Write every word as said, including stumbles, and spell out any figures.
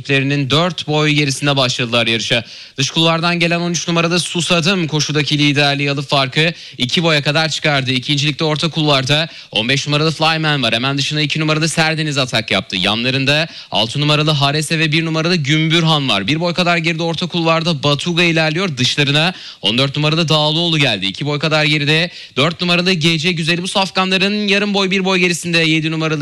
rakiplerinin dört boy gerisinde başladılar yarışa. Dış kulvardan gelen on üç numarada Susadım koşudaki liderliği alıp farkı iki boya kadar çıkardı. İkincilikte orta kulvarda on beş numaralı Flyman var. Hemen dışında iki numarada Serdeniz atak yaptı. Yanlarında altı numaralı Harese ve bir numaralı Gümbürhan var. Bir boy kadar geride orta kulvarda Batuga ilerliyor. Dışlarına on dört numarada Dağlıoğlu geldi. iki boy kadar geride dört numaralı Gece Güzeli. Bu safkanların yarım boy bir boy gerisinde yedi numaralı